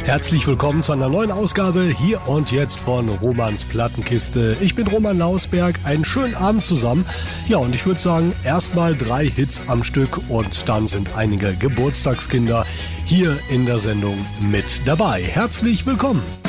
Herzlich willkommen zu einer neuen Ausgabe hier und jetzt von Romans Plattenkiste. Ich bin Roman Lausberg, einen schönen Abend zusammen. Ja, und ich würde sagen, erstmal 3 Hits am Stück und dann sind einige Geburtstagskinder hier in der Sendung mit dabei. Herzlich willkommen.